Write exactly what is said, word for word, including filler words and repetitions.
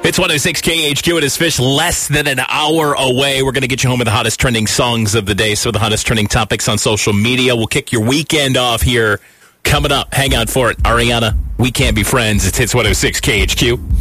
It's one oh six K H Q. It is Fish less than an hour away. We're going to get you home with the hottest trending songs of the day. So the hottest trending topics on social media. We'll kick your weekend off here. Coming up, hang on for it. Ariana, we can't be friends. It's Hits one oh six K H Q.